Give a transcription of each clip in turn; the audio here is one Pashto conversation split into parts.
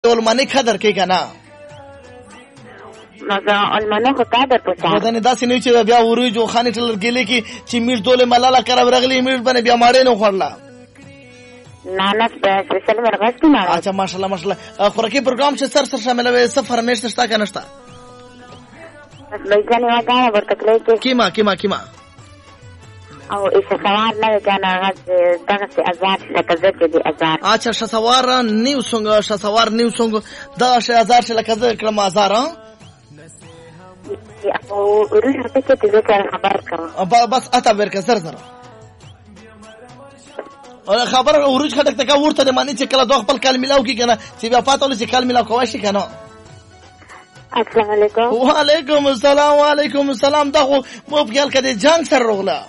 ولمانه قدر کې کنه مګه المانه خو قدر پوښتنه ودانې داسې نه چې بیا وروج او خانې ټلر ګلې کې چې میټ دوله ملاله کرا ورغلی میټ باندې بیا ماړې نه خورلا نه نه سپیشل ورغستی نه اچھا ماشاءالله ماشاءالله خوراکي پروګرام چې سر شامل وي سفر مېشت شتا کنه شتا بس بیگانی وگانه برتکلی که کیما او ایسا سوار نوی کنه دغه سی ازار لکه زکه دی ازار اچھا شسوار نیو سونگ دا ش ازار ش لکه زکه کلم ازار او روز هته کې د ذکر خبر کوم بس اته ورکه زر او خبر اوروج خټک تک ورته د معنی چې کله دوه خپل کال ملاو کی کنه چې بیا پاتول چې کال ملاو کوي شي کنه السلام علیکم وعلیکم السلام وعلیکم السلام دا خو مو په خیال کې جنگ سره رغلا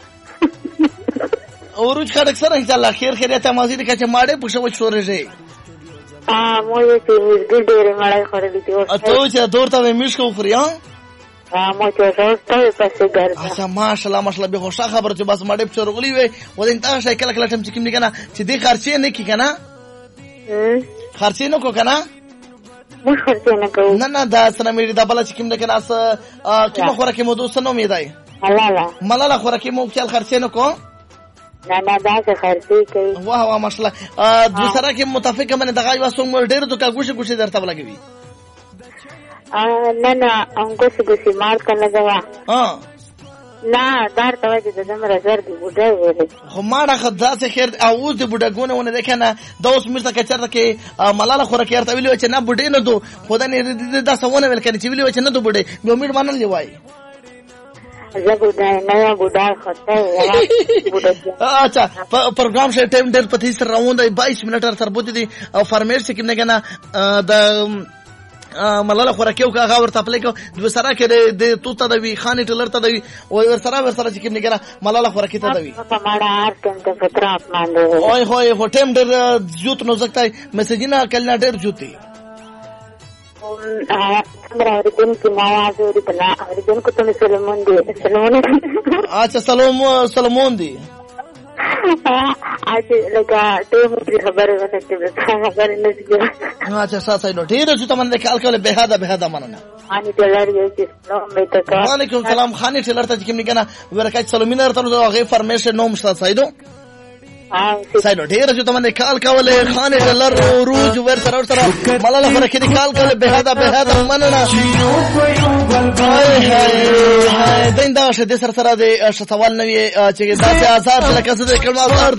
اوروج خټک سره ان شاء الله خیر خیریت مازید کچ ماړې پښو شورې مو یې چې ګډېره مړای خورلې دی او ته دورته میش کو خوري مو چې زوسته پسې ګرځه اچھا ماشاءالله به خوشا خبر چې بس ماړې په رغلی وي ودین تا شای کله کله ټم چې کیم نه چې دې خرچې نه کی کنه خرچې نه کو کنه مو خرچې نه کو نه دا سره مې د بل چې کیم نه کنه اس کیمه خوراکي مو دوست نو مې دای ملاله خوراکي مو خیال خرچې نه کو نه دا څه خرچې کوي واه ماشاءالله د سره کې متفق منه دغه واسو مو ډېر دوکا ګوشه درته ولګوي نه انګوسي مار کنه دا نه دار ته وځي د زمره زر دی بوډا ویلې خو ما راخه داسې خیر او د بوډاګونه ونه ده کنه دا اوس مرته کچرته کې ملاله خوراکي ارته ویلو چې نه بوډې نه دو خدا نه دا سونه ویل کنه چې ویلو چې نه دو بوډې به امید باندې دی وای زه بوډا نه بوډا خطه اچھا پروګرام شه ټایم ډېر پتی سره روان دی 22 منټ تر بوت دي او فرمیش کې نه کنه د ملاله خوراکي او هغه ورته خپل کو د سره کې د توته د وی خانې ټلر ته دی او ورسره چې کوم نه کنه ملاله خوراکي ته دی ماړه ار کوم ته فطرت باندې اوه هو ټیم ډېر جوت نو زکتای میسجونه کله ډېر جوتي څنګه اوریدل کی نواز اوریدل اوریدل کو ته سلمون دی اچھا سلمون دی اچھا لگا ته خبره ونه اچھا ساتھ نو ډیر چې تمن د کال کله بهاده مننه اني ټلر یې چې نو مې ته وعلیکم السلام خاني ټلر ته کوم نه کنه ورکه سلمینر ته هغه فرمیشن نوم شته سایدو سایدو ډیر چې تمن د کال کله خاني ټلر روز ور سره ملاله ورکه د کال کله بهاده مننه هاي دین دا شه د سره د سوال نوې چې داسې آثار لکه څه د کلمات